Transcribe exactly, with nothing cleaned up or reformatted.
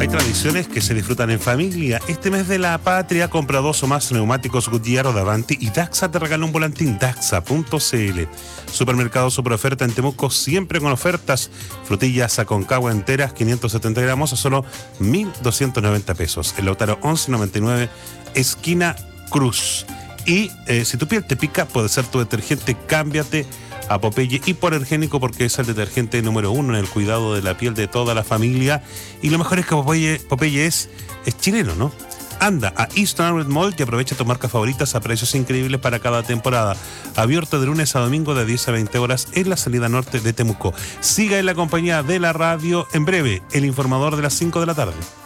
Hay tradiciones que se disfrutan en familia. Este mes de la patria, compra dos o más neumáticos Goodyear o Davanti y Daxa te regala un volantín. Daxa punto c l. Supermercado Super Oferta en Temuco, siempre con ofertas. Frutillas Aconcagua enteras, quinientos setenta gramos a solo mil doscientos noventa pesos. El Lautaro once noventa y nueve, esquina Cruz. Y eh, si tu piel te pica, puede ser tu detergente. Cámbiate a Popeye hipoalergénico porque es el detergente número uno en el cuidado de la piel de toda la familia. Y lo mejor es que Popeye, Popeye es, es chileno, ¿no? Anda a Eastern Outlet Mall y aprovecha tus marcas favoritas a precios increíbles para cada temporada. Abierto de lunes a domingo de diez a veinte horas en la salida norte de Temuco. Siga en la compañía de la radio. En breve, el informador de las cinco de la tarde.